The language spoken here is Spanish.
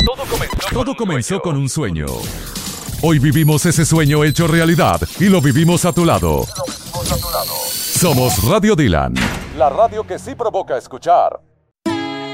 Todo comenzó con un sueño. Hoy vivimos ese sueño hecho realidad y lo vivimos a tu lado. Somos Radio Dylan. La radio que sí provoca escuchar.